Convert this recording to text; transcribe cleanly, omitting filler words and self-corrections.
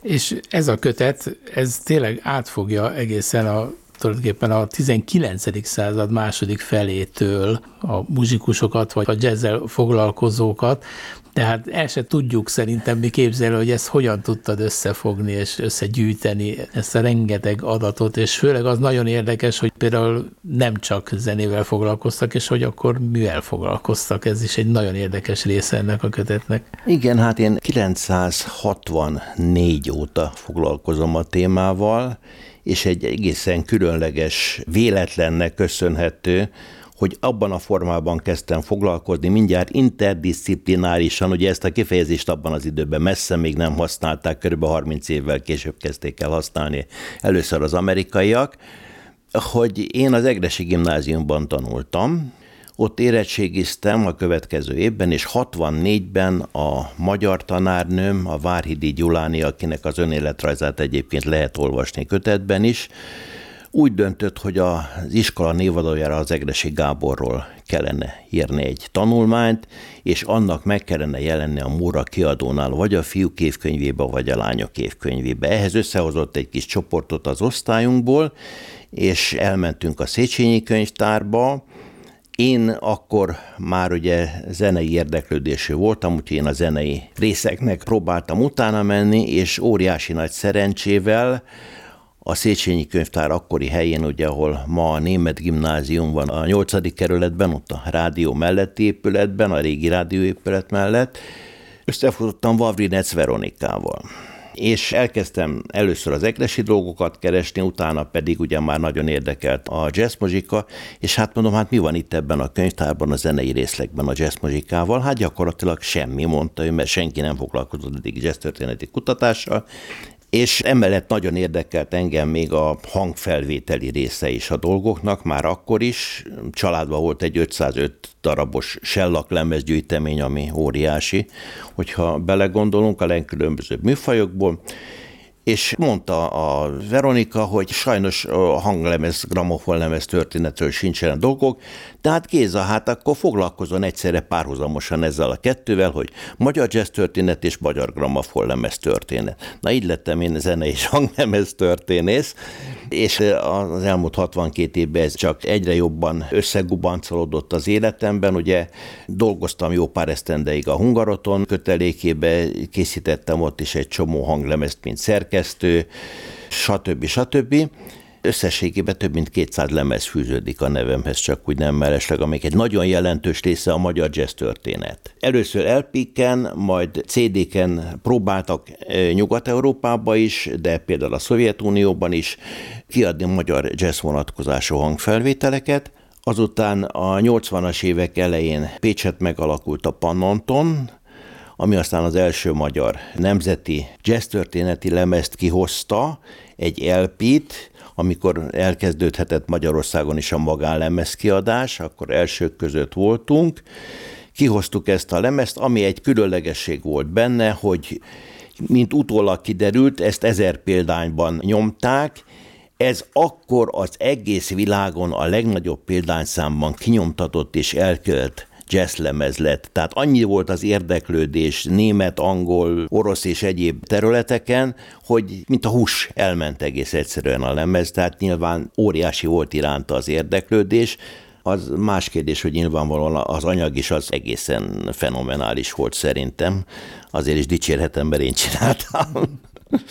És ez a kötet, ez tényleg átfogja egészen tulajdonképpen a 19. század második felétől a muzsikusokat, vagy a jazzzel foglalkozókat, tehát el se tudjuk szerintem mi képzelni, hogy ezt hogyan tudtad összefogni és összegyűjteni ezt a rengeteg adatot, és főleg az nagyon érdekes, hogy például nem csak zenével foglalkoztak, és hogy akkor mivel foglalkoztak. Ez is egy nagyon érdekes része ennek a kötetnek. Igen, hát én 964 óta foglalkozom a témával, és egy egészen különleges véletlennek köszönhető, hogy abban a formában kezdtem foglalkozni, mindjárt interdisziplinárisan, ugye ezt a kifejezést abban az időben messze még nem használták, kb. 30 évvel később kezdték el használni először az amerikaiak, hogy én az Egressy Gimnáziumban tanultam, ott érettségiztem a következő évben, és 64-ben a magyar tanárnőm, a Várhidi Gyuláni, akinek az önéletrajzát egyébként lehet olvasni kötetben is, úgy döntött, hogy az iskola névadójára az Egressy Gáborról kellene írni egy tanulmányt, és annak meg kellene jelenni a Móra kiadónál, vagy a fiúk évkönyvébe, vagy a lányok évkönyvébe. Ehhez összehozott egy kis csoportot az osztályunkból, és elmentünk a Széchenyi könyvtárba. Én akkor már ugye zenei érdeklődésű voltam, úgyhogy én a zenei részeknek próbáltam utána menni, és óriási nagy szerencsével a Széchenyi könyvtár akkori helyén, ugye, ahol ma a Német Gimnázium van, a 8. kerületben, ott a rádió melletti épületben, a régi rádióépület mellett, összefutottam Vavrinec Veronikával. És elkezdtem először az egressy dolgokat keresni, utána pedig ugye már nagyon érdekelt a jazzmuzsika, és hát mondom, hát mi van itt ebben a könyvtárban, a zenei részlegben a jazzmuzsikával? Hát gyakorlatilag semmi, mondta ő, mert senki nem foglalkozott eddig jazztörténeti kutatással, és emellett nagyon érdekelt engem még a hangfelvételi része is a dolgoknak, már akkor is. Családban volt egy 505 darabos Shellac-lemezgyűjtemény, ami óriási, hogyha belegondolunk a legkülönbözőbb műfajokból, és mondta a Veronika, hogy sajnos a hanglemez, gramofonlemez történetről sincsenek dolgok, de hát Géza, hát akkor foglalkozzon egyszerre párhuzamosan ezzel a kettővel, hogy magyar jazz történet és magyar gramofonlemez történet. Na így lettem én zene és hanglemez történész, és az elmúlt 62 évben ez csak egyre jobban összegubancolódott az életemben. Ugye dolgoztam jó pár esztendeig a Hungaroton kötelékébe, készítettem ott is egy csomó hanglemezt, mint szerkesztő, stb. Összességében több mint 200 lemez fűződik a nevemhez, csak úgy nem mellesleg, amelyik egy nagyon jelentős része a magyar jazz történet. Először LP-ken, majd CD-ken próbáltak Nyugat-Európába is, de például a Szovjetunióban is kiadni magyar jazz vonatkozású hangfelvételeket. Azután a 80-as évek elején Pécsett megalakult a Pannonton, ami aztán az első magyar nemzeti jazztörténeti lemezt kihozta, egy LP-t, amikor elkezdődhetett Magyarországon is a magánlemezkiadás, akkor elsők között voltunk. Kihoztuk ezt a lemezt, ami egy különlegesség volt benne, hogy mint utólag kiderült, ezt 1000 példányban nyomták. Ez akkor az egész világon a legnagyobb példányszámban kinyomtatott és elkölt jazzlemez lett. Tehát annyi volt az érdeklődés német, angol, orosz és egyéb területeken, hogy mint a hús elment egész egyszerűen a lemez, tehát nyilván óriási volt iránta az érdeklődés. Az más kérdés, hogy nyilvánvalóan az anyag is az egészen fenomenális volt szerintem. Azért is dicsérhetem, mert én csináltam.